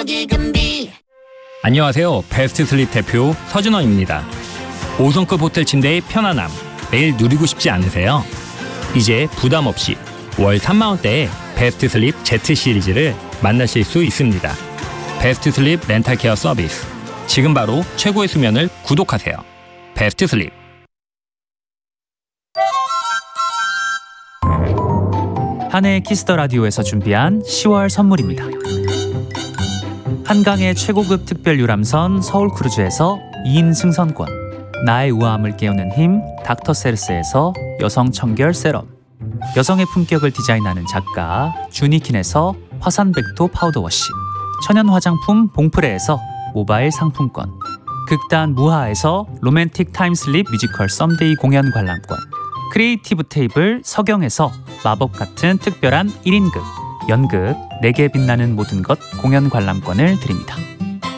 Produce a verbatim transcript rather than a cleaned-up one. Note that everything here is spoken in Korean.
여기 금비. 안녕하세요. 베스트 슬립 대표 서준원입니다. 오 성급 호텔 침대의 편안함 매일 누리고 싶지 않으세요? 이제 부담 없이 월 삼만 원대에 베스트 슬립 Z 시리즈를 만나실 수 있습니다. 베스트 슬립 렌탈 케어 서비스. 지금 바로 최고의 수면을 구독하세요. 베스트 슬립. 한해의 키스더 라디오에서 준비한 시월 선물입니다. 한강의 최고급 특별 유람선 서울 크루즈에서 이 인 승선권, 나의 우아함을 깨우는 힘 닥터세르스에서 여성 청결 세럼, 여성의 품격을 디자인하는 작가 주니킨에서 화산백토 파우더 워시, 천연 화장품 봉프레에서 모바일 상품권, 극단 무하에서 로맨틱 타임슬립 뮤지컬 썸데이 공연 관람권, 크리에이티브 테이블 서경에서 마법 같은 특별한 일 인극 연극 내게 빛나는 모든 것 공연 관람권을 드립니다.